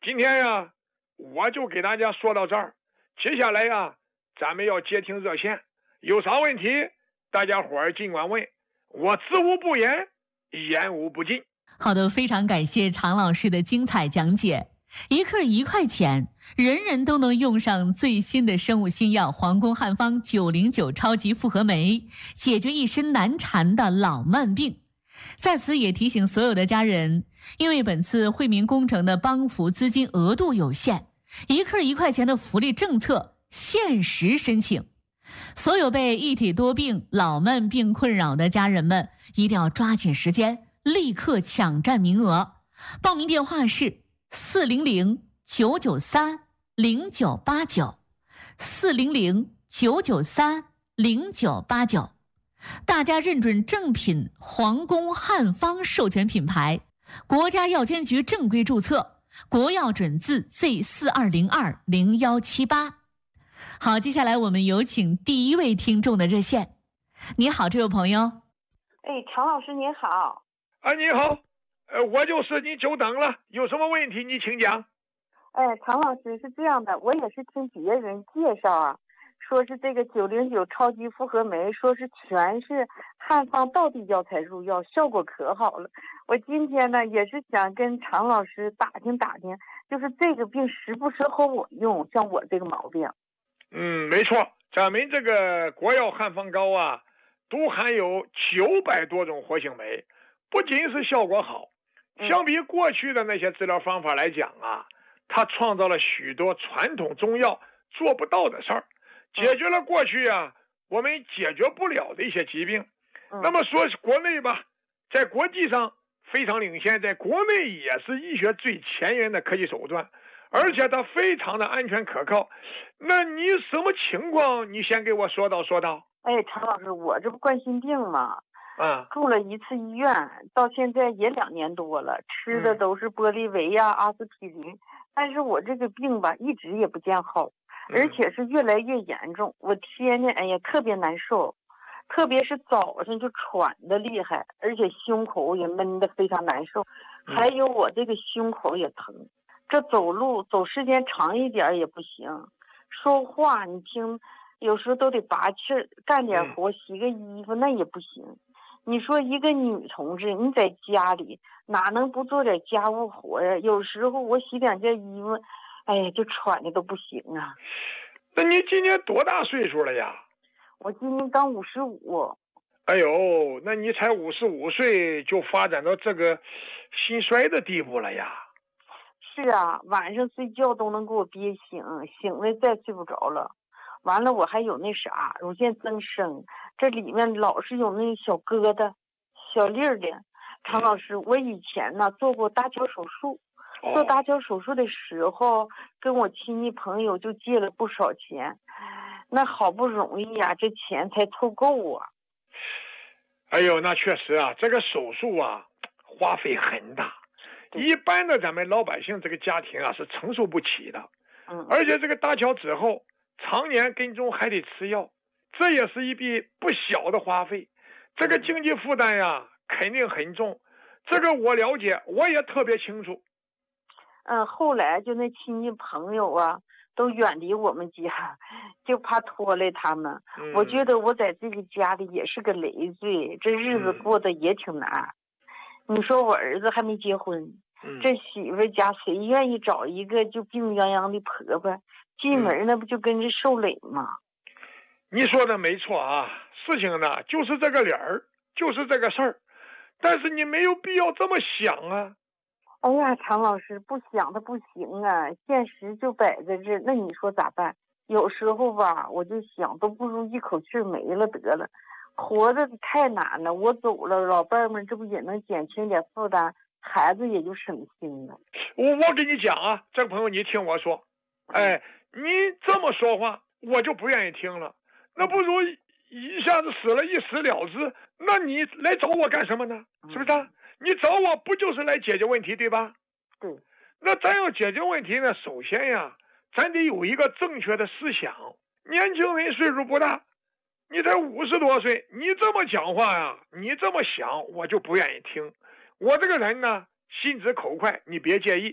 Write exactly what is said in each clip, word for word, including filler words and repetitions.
今天呀，我就给大家说到这儿。接下来呀，咱们要接听热线，有啥问题，大家伙儿尽管问，我知无不言，言无不尽。 好的，非常感谢常老师的精彩讲解。一克一块钱，人人都能用上最新的生物新药皇宫汉方九零九超级复合酶，解决一身难缠的老慢病。在此也提醒所有的家人，因为本次惠民工程的帮扶资金额度有限，一克一块钱的福利政策限时申请。所有被一体多病、老慢病困扰的家人们，一定要抓紧时间，立刻抢占名额。报名电话是四零零九九三零九八九，四零零九九三零九八九。大家认准正品皇宫汉方授权品牌，国家药监局正规注册，国药准字 Z 四二零二零一七八。好，接下来我们有请第一位听众的热线。你好，这位朋友。 哎，常老师您好。 啊，你好，呃，我就是你久等了，有什么问题你请讲。 哎，常老师是这样的，我也是听别人介绍啊，说是这个九零九超级复合酶，说是全是汉方道地药材入药，效果可好了。我今天呢也是想跟常老师打听打听，就是这个病适不适合我用，像我这个毛病。 嗯，没错，咱们这个国药汉方膏啊，都含有九百多种活性酶，不仅是效果好，相比过去的那些治疗方法来讲啊，它创造了许多传统中药做不到的事儿，解决了过去啊我们解决不了的一些疾病。那么说国内吧，在国际上非常领先，在国内也是医学最前沿的科技手段，而且它非常的安全可靠。那你什么情况？你先给我说道说道。 哎，常老师，我这不冠心病吗？ 啊， 住了一次医院，到现在也两年多了，吃的都是玻利维呀、阿司匹林，但是我这个病吧，一直也不见好，而且是越来越严重。我天天哎呀特别难受，特别是早上就喘的厉害，而且胸口也闷得非常难受，还有我这个胸口也疼。这走路走时间长一点也不行，说话你听有时候都得拔气儿，干点活洗个衣服那也不行。你说一个女同志你在家里哪能不做点家务活呀？有时候我洗两件衣服，哎呀就喘的都不行啊。 那你今年多大岁数了呀？ 我今年刚五十五。 哎呦，那你才五十五岁就发展到这个心衰的地步了呀？ 是啊，晚上睡觉都能给我憋醒，醒了再睡不着了。完了我还有那啥乳腺增生，这里面老是有那小疙瘩小粒儿的。常老师，我以前呢做过搭桥手术，做搭桥手术的时候跟我亲戚朋友就借了不少钱，那好不容易呀、啊、这钱才凑够啊。 哎呦，那确实啊，这个手术啊花费很大，一般的咱们老百姓这个家庭啊是承受不起的。 嗯， 而且这个搭桥之后常年跟踪还得吃药，这也是一笔不小的花费，这个经济负担呀肯定很重，这个我了解，我也特别清楚。 嗯，后来就那亲戚朋友啊都远离我们家，就怕拖累他们、嗯、我觉得我在这个家里也是个累赘，这日子过得也挺难、嗯、你说我儿子还没结婚、嗯、这媳妇家谁愿意找一个就病殃殃的婆婆，进门那不就跟着受累吗？ 你说的没错啊，事情呢就是这个理儿，就是这个事儿，但是你没有必要这么想啊。 哎呀，常老师，不想的不行啊，现实就摆在这，那你说咋办？有时候吧，我就想，都不如一口气没了得了，活着太难了。我走了，老伴儿们这不也能减轻点负担，孩子也就省心了。 我我跟你讲啊，这个朋友你听我说，哎，你这么说话我就不愿意听了，那不如一下子死了一死了之，那你来找我干什么呢？是不是啊？你找我不就是来解决问题对吧？ 对。 那咱要解决问题呢，首先呀咱得有一个正确的思想。年轻人岁数不大，你才五十多岁，你这么讲话呀，你这么想我就不愿意听。我这个人呢心直口快，你别介意。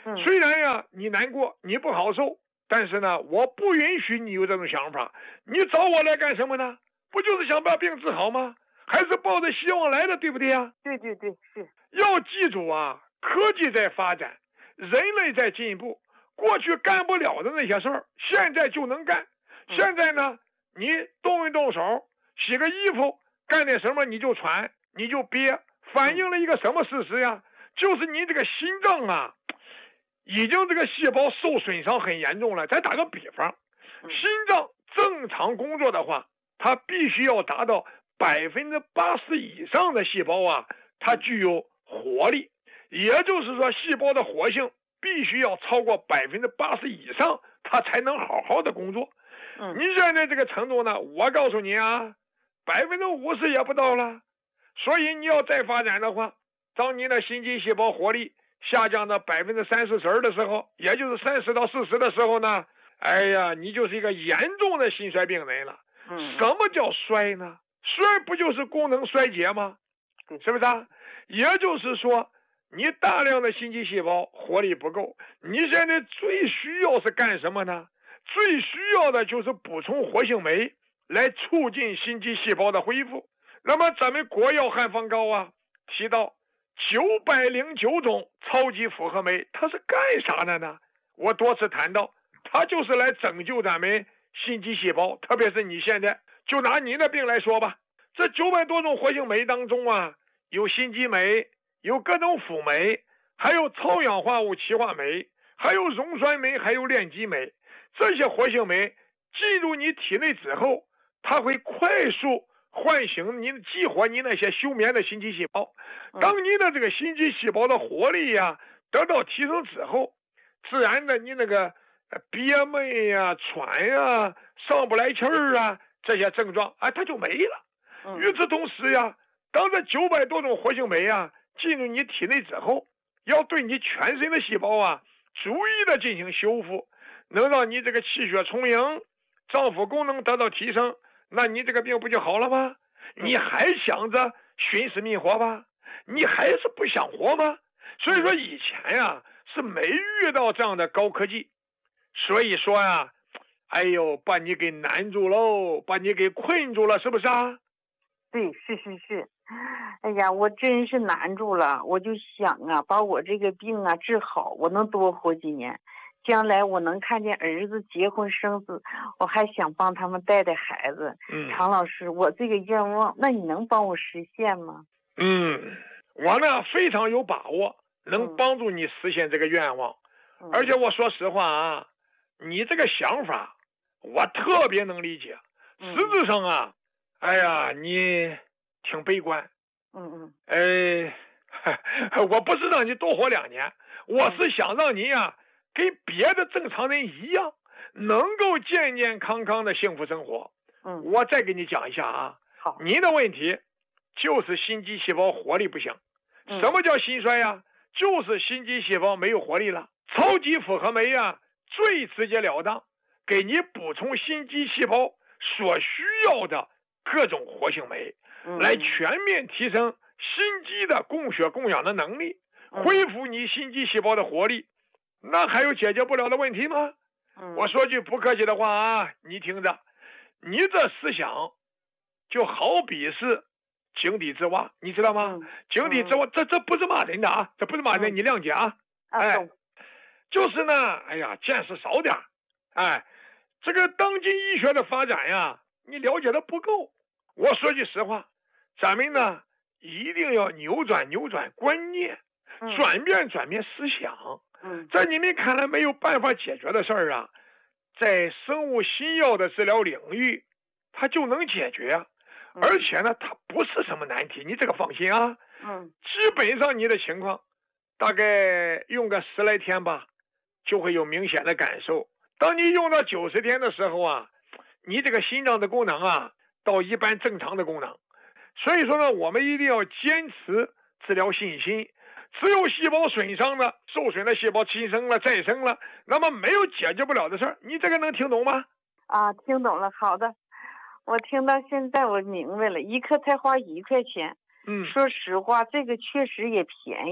嗯虽然呀你难过，你不好受，但是呢，我不允许你有这种想法。你找我来干什么呢？不就是想把病治好吗？还是抱着希望来的，对不对呀？ 对对对，是。 要记住啊，科技在发展，人类在进步，过去干不了的那些事儿，现在就能干。现在呢，你动一动手，洗个衣服，干点什么你就喘，你就憋，反映了一个什么事实呀？就是你这个心脏啊，已经这个细胞受损伤很严重了。再打个比方，心脏正常工作的话，它必须要达到百分之八十以上的细胞啊，它具有活力，也就是说，细胞的活性必须要超过百分之八十以上，它才能好好的工作。 嗯， 你现在这个程度呢，我告诉你啊，百分之五十也不到了。所以你要再发展的话，当你的心肌细胞活力下降到百分之三四十的时候，也就是三十到四十的时候呢，哎呀，你就是一个严重的心衰病人了。 嗯， 什么叫衰呢？衰不就是功能衰竭吗？是不是啊？也就是说，你大量的心肌细胞活力不够，你现在最需要是干什么呢？最需要的就是补充活性酶，来促进心肌细胞的恢复。那么咱们国药汉方膏啊，提到九百零九种超级复合酶，它是干啥的呢？我多次谈到，它就是来拯救咱们心肌细胞，特别是你现在就拿您的病来说吧，这九百多种活性酶当中啊，有心肌酶，有各种辅酶，还有超氧化物歧化酶，还有溶栓酶，还有链基酶。这些活性酶进入你体内之后，它会快速唤醒你、激活你那些休眠的心肌细胞。当你的这个心肌细胞的活力呀、啊、得到提升之后，自然的你那个憋闷呀、啊、喘呀、啊、上不来气儿啊这些症状啊，它就没了。与此同时呀，当这九百多种活性酶啊进入你体内之后，要对你全身的细胞啊逐一的进行修复，能让你这个气血充盈，脏腑功能得到提升，那你这个病不就好了吗？你还想着寻死觅活吧？你还是不想活吗？所以说以前呀是没遇到这样的高科技，所以说呀，哎呦，把你给难住喽，把你给困住了，是不是啊？ 对，是是是。哎呀，我真是难住了，我就想啊，把我这个病啊治好，我能多活几年。将来我能看见儿子结婚生子，我还想帮他们带带孩子。 嗯， 常老师，我这个愿望，那你能帮我实现吗？ 嗯，我呢非常有把握能帮助你实现这个愿望。 嗯、 而且我说实话啊，你这个想法我特别能理解。 嗯、 实质上啊，哎呀，你挺悲观。 嗯嗯。 哎，我不是让你多活两年，我是想让你啊。跟别的正常人一样，能够健健康康的幸福生活。 嗯， 我再给你讲一下啊。 好， 您的问题就是心肌细胞活力不行。 嗯、 什么叫心衰呀？就是心肌细胞没有活力了。超级复合酶呀，最直截了当，给你补充心肌细胞所需要的各种活性酶， 嗯、 来全面提升心肌的供血供氧的能力，恢复你心肌细胞的活力。那还有解决不了的问题吗？ 嗯、 我说句不客气的话啊，你听着，你这思想就好比是井底之蛙，你知道吗？ 嗯、 井底之蛙，这这不是骂人的啊，这不是骂人， 嗯、 你谅解啊。哎，就是呢，哎呀，见识少点，哎，这个当今医学的发展呀，你了解的不够。我说句实话，咱们呢一定要扭转扭转观念， 嗯、 转变转变思想。 嗯， 在你们看来没有办法解决的事儿啊，在生物新药的治疗领域，它就能解决啊。 嗯、 而且呢，它不是什么难题，你这个放心啊。 嗯， 基本上你的情况，大概用个十来天吧，就会有明显的感受。当你用到九十天的时候啊，你这个心脏的功能啊，到一般正常的功能。所以说呢，我们一定要坚持治疗信心。只有细胞损伤了，受损的细胞新生了、再生了，那么没有解决不了的事儿。你这个能听懂吗？ 啊，听懂了。好的，我听到现在我明白了，一颗才花一块钱。 嗯， 说实话，这个确实也便宜。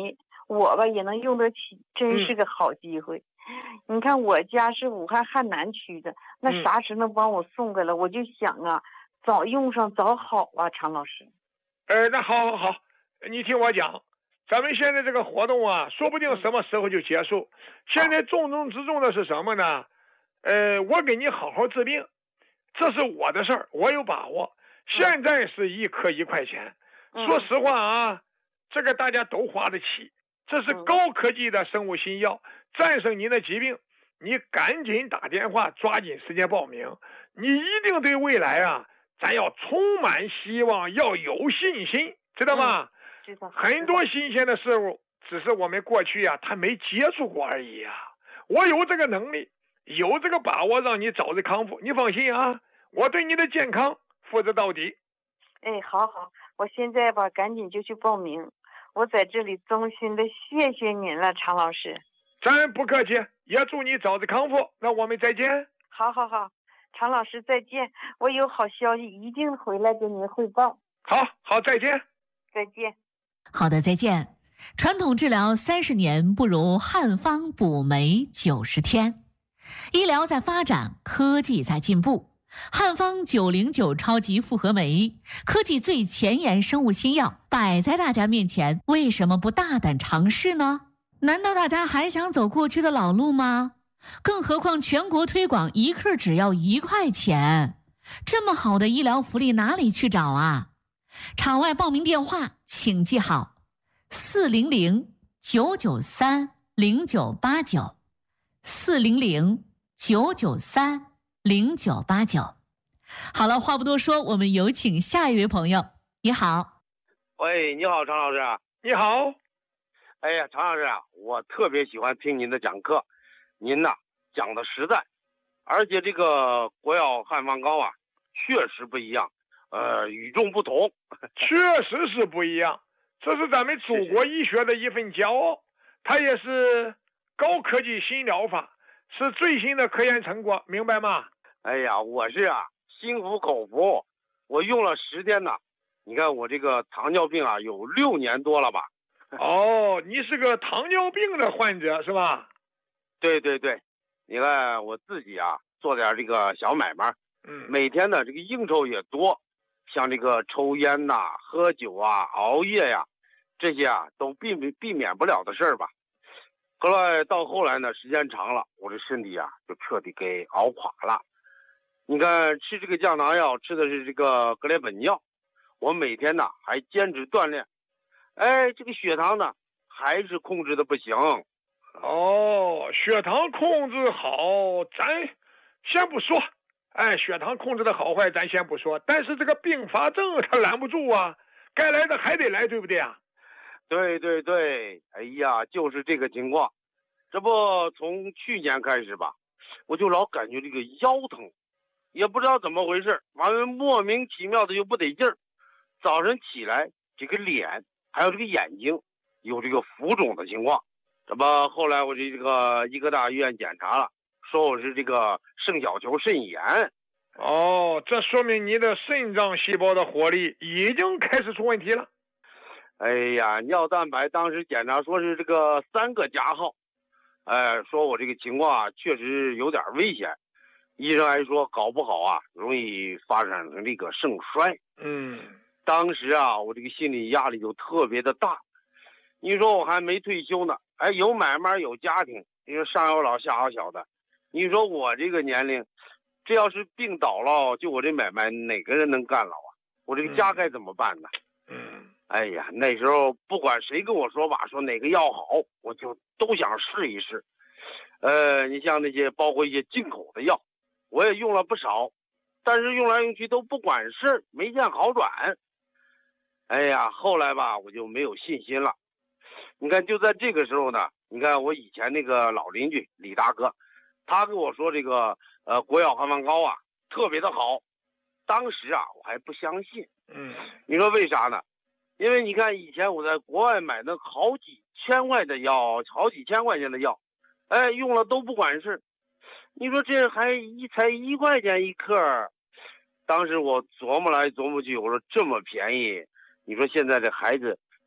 我吧也能用得起，真是个好机会。嗯、你看我家是武汉汉南区的，那啥时能帮我送过来？我就想啊，早用上早好啊，常老师。 呃，那好好好，你听我讲，咱们现在这个活动啊，说不定什么时候就结束。现在重中之重的是什么呢？呃，我给你好好治病，这是我的事儿，我有把握。现在是一颗一块钱， 嗯、 说实话啊，这个大家都花得起。这是高科技的生物新药，战胜您的疾病。你赶紧打电话，抓紧时间报名。你一定对未来啊，咱要充满希望，要有信心，知道吗？ 嗯、知道。 很多新鲜的事物，只是我们过去啊，他没接触过而已啊。我有这个能力，有这个把握，让你早日康复。你放心啊，我对你的健康负责到底。 哎，好好，我现在吧，赶紧就去报名。我在这里衷心的谢谢您了，常老师。 咱不客气，也祝你早日康复。那我们再见。 好好好，常老师再见。我有好消息一定回来给您汇报。 好好，再见。 再见。 好的，再见。传统治疗三十年，不如汉方补酶九十天。医疗在发展，科技在进步。汉方九零九超级复合酶，科技最前沿生物新药摆在大家面前，为什么不大胆尝试呢？难道大家还想走过去的老路吗？更何况全国推广一克只要一块钱，这么好的医疗福利哪里去找啊？场外报名电话请记好：四零零九九三零九八九，四零零九九三零九八九。好了，话不多说，我们有请下一位朋友。你好。 喂，你好，常老师。 你好。 哎呀，常老师啊，我特别喜欢听您的讲课，您呐讲的实在，而且这个国药汉方膏啊，确实不一样，呃，与众不同。 确实是不一样，这是咱们祖国医学的一份骄傲。它也是高科技新疗法，是最新的科研成果，明白吗？ 哎呀，我是啊心服口服，我用了十天呢。你看我这个糖尿病啊，有六年多了吧。 哦，你是个糖尿病的患者是吧？ 对对对，你看我自己啊，做点这个小买卖， 嗯， 每天呢这个应酬也多，像这个抽烟呐、喝酒啊、熬夜呀、啊，这些啊都避免避免不了的事儿吧。后来到后来呢，时间长了，我这身体啊就彻底给熬垮了。你看吃这个降糖药，吃的是这个格列本脲，我每天呢还坚持锻炼。哎，这个血糖呢，还是控制的不行。 哦，血糖控制好，咱先不说。哎，血糖控制的好坏咱先不说，但是这个并发症它拦不住啊，该来的还得来，对不对啊？ 对对对，哎呀，就是这个情况。这不从去年开始吧，我就老感觉这个腰疼，也不知道怎么回事，完了莫名其妙的就不得劲儿。早晨起来，这个脸还有这个眼睛有这个浮肿的情况。这不后来我这这个医科大医院检查了，说我是这个肾小球肾炎。 哦，这说明你的肾脏细胞的活力已经开始出问题了。 哎呀，尿蛋白当时检查说是这个三个加号，哎，说我这个情况啊确实有点危险，医生还说搞不好啊容易发展成这个肾衰。 嗯， 当时啊我这个心理压力就特别的大。你说我还没退休呢，哎，有买卖有家庭，你说上有老下有小的，你说我这个年龄，这要是病倒了，就我这买卖哪个人能干了啊？我这个家该怎么办呢？ 嗯， 哎呀，那时候不管谁跟我说吧，说哪个药好，我就都想试一试。呃，你像那些包括一些进口的药，我也用了不少，但是用来用去都不管事，没见好转。哎呀，后来吧，我就没有信心了。你看，就在这个时候呢，你看我以前那个老邻居李大哥，他跟我说这个呃国药汉方膏啊特别的好，当时啊我还不相信。 嗯， 你说为啥呢？因为你看以前我在国外买那好几千块的药，好几千块钱的药，哎，用了都不管事。你说这还一才一块钱一克，当时我琢磨来琢磨去，我说这么便宜，你说现在这孩子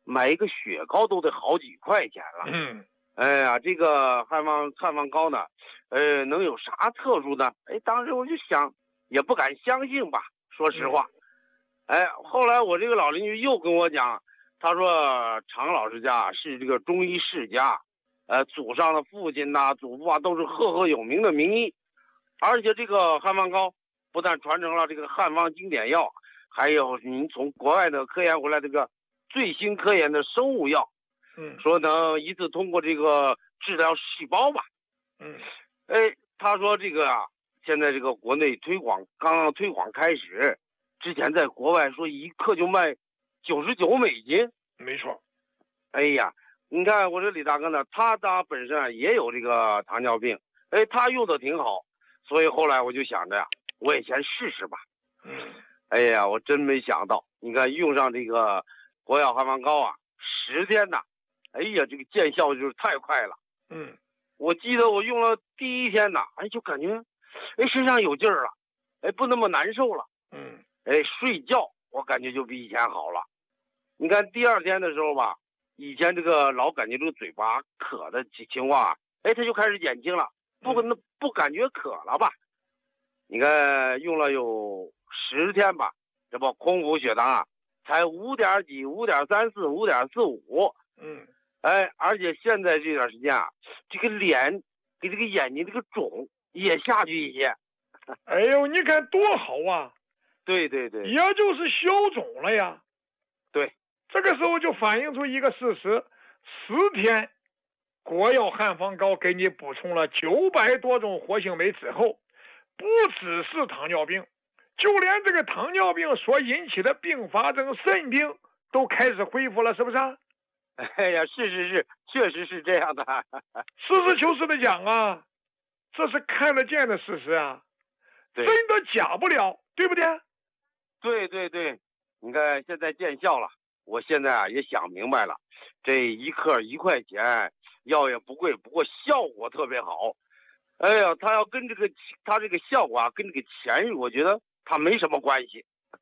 买一个雪糕都得好几块钱了。 嗯， 哎呀，这个汉方汉方糕呢，呃，能有啥特殊的？哎，当时我就想，也不敢相信吧，说实话。嗯、哎，后来我这个老邻居又跟我讲，他说常老师家是这个中医世家，呃，祖上的父亲呐、祖父啊都是赫赫有名的名医，而且这个汉方糕不但传承了这个汉方经典药，还有您从国外的科研回来这个最新科研的生物药。 嗯， 说能一次通过这个治疗细胞吧。 嗯， 哎，他说这个啊，现在这个国内推广刚刚推广开始，之前在国外说一克就卖九十九美金。 没错。 哎呀，你看我这李大哥呢，他他本身啊也有这个糖尿病，哎，他用的挺好，所以后来我就想着呀，我也先试试吧。 嗯， 哎呀，我真没想到，你看用上这个国药汉方膏啊，十天呐。哎呀，这个见效就是太快了。 嗯， 我记得我用了第一天呐，哎，就感觉，哎，身上有劲儿了，哎，不那么难受了。 嗯， 哎，睡觉我感觉就比以前好了。你看第二天的时候吧，以前这个老感觉这个嘴巴渴的情况啊，哎，它就开始减轻了，不那不感觉渴了吧？你看用了有十天吧，这不空腹血糖啊，才五点几，五点三四，五点四五。 嗯。 哎，而且现在这段时间啊，这个脸给这个眼睛这个肿也下去一些。 哎呦，你看多好啊！ 对对对， 也就是消肿了呀。 对， 这个时候就反映出一个事实：十天国药汉方膏给你补充了九百多种活性酶之后，不只是糖尿病，就连这个糖尿病所引起的并发症肾病都开始恢复了，是不是啊？ 哎呀，是是是，确实是这样的。 实事求是的讲啊，这是看得见的事实啊， 对， 真的假不了，对不对？ 对对对，你看现在见效了，我现在啊也想明白了，这一克一块钱，药也不贵，不过效果特别好。哎呀，他要跟这个他这个效果啊，跟这个钱，我觉得他没什么关系。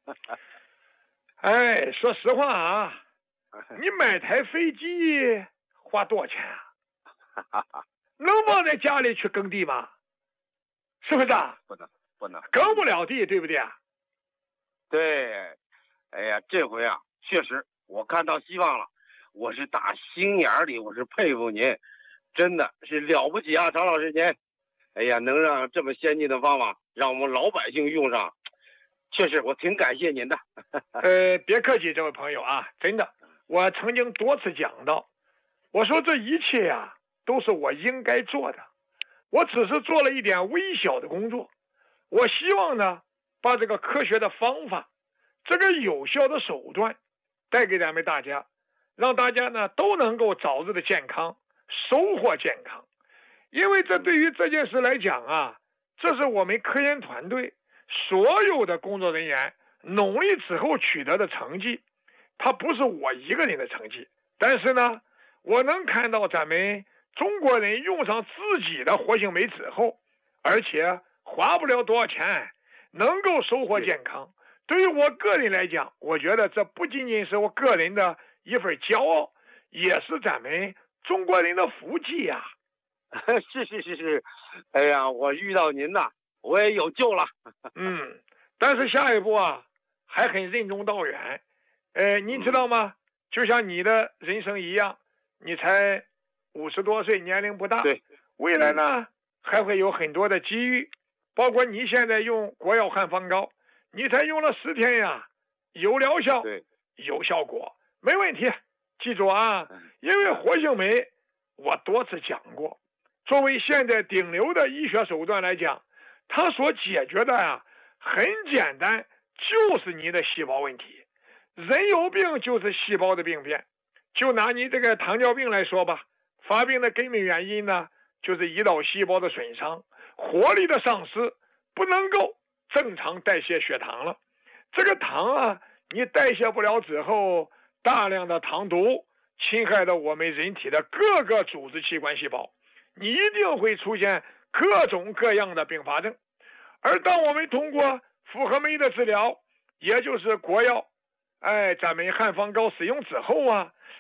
哎，说实话啊。你买台飞机花多少钱啊？能放在家里去耕地吗？是不是啊？ 不能，不能， 耕不了地，对不对啊？ 对，哎呀，这回啊，确实我看到希望了，我是打心眼里，我是佩服您，真的是了不起啊，常老师您。哎呀，能让这么先进的方法让我们老百姓用上，确实我挺感谢您的。 呃，别客气，这位朋友啊，真的。我曾经多次讲到，我说这一切呀、啊、都是我应该做的，我只是做了一点微小的工作。我希望呢，把这个科学的方法，这个有效的手段带给咱们大家，让大家呢都能够早日的健康，收获健康。因为这对于这件事来讲啊，这是我们科研团队所有的工作人员努力之后取得的成绩。它不是我一个人的成绩，但是呢，我能看到咱们中国人用上自己的活性酶之后，而且花不了多少钱，能够收获健康。对于我个人来讲，我觉得这不仅仅是我个人的一份骄傲，也是咱们中国人的福气呀、 啊。是是是是，哎呀，我遇到您呐，我也有救了。 嗯，但是下一步啊，还很任重道远。呃，你知道吗？就像你的人生一样，你才五十多岁，年龄不大。 对， 未来呢还会有很多的机遇，包括你现在用国药汉方膏，你才用了十天呀，有疗效， 对， 有效果，没问题。记住啊，因为活性酶，我多次讲过，作为现在顶流的医学手段来讲，它所解决的呀很简单，就是你的细胞问题。人有病就是细胞的病变，就拿你这个糖尿病来说吧，发病的根本原因呢，就是胰岛细胞的损伤，活力的丧失，不能够正常代谢血糖了。这个糖啊，你代谢不了之后，大量的糖毒侵害到我们人体的各个组织器官细胞，你一定会出现各种各样的并发症。而当我们通过复合酶的治疗，也就是国药，哎，咱们汉方膏使用之后啊，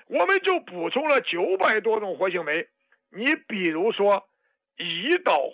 我们就补充了九百多种活性酶。你比如说胰岛